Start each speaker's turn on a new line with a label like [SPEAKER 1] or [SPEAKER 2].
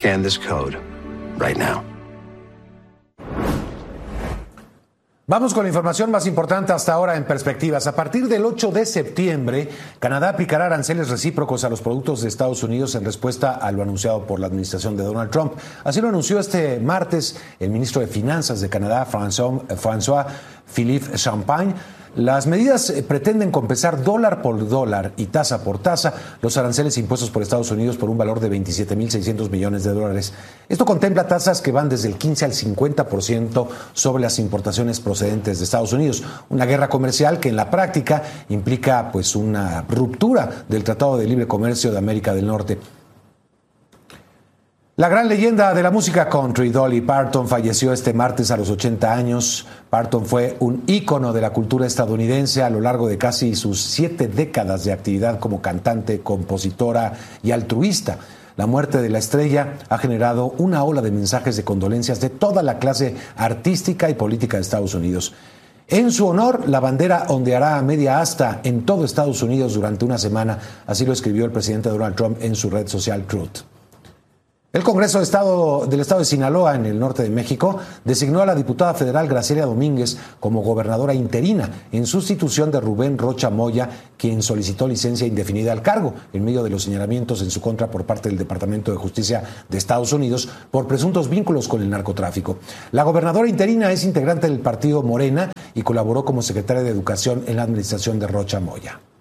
[SPEAKER 1] Scan this code right now.
[SPEAKER 2] Vamos con la información más importante hasta ahora en Perspectivas. A partir del 8 de septiembre, Canadá aplicará aranceles recíprocos a los productos de Estados Unidos en respuesta a lo anunciado por la administración de Donald Trump. Así lo anunció este martes el ministro de Finanzas de Canadá, François-Philippe Champagne. Las medidas pretenden compensar dólar por dólar y tasa por tasa los aranceles impuestos por Estados Unidos por un valor de $27,600 millones. Esto contempla tasas que van desde el 15 al 50% sobre las importaciones procedentes de Estados Unidos. Una guerra comercial que en la práctica implica pues una ruptura del Tratado de Libre Comercio de América del Norte. La gran leyenda de la música country, Dolly Parton, falleció este martes a los 80 años. Parton fue un ícono de la cultura estadounidense a lo largo de casi sus 7 décadas de actividad como cantante, compositora y altruista. La muerte de la estrella ha generado una ola de mensajes de condolencias de toda la clase artística y política de Estados Unidos. En su honor, la bandera ondeará a media asta en todo Estados Unidos durante una semana, así lo escribió el presidente Donald Trump en su red social Truth. El Congreso del Estado de Sinaloa, en el norte de México, designó a la diputada federal Graciela Domínguez como gobernadora interina en sustitución de Rubén Rocha Moya, quien solicitó licencia indefinida al cargo en medio de los señalamientos en su contra por parte del Departamento de Justicia de Estados Unidos por presuntos vínculos con el narcotráfico. La gobernadora interina es integrante del partido Morena y colaboró como secretaria de Educación en la administración de Rocha Moya.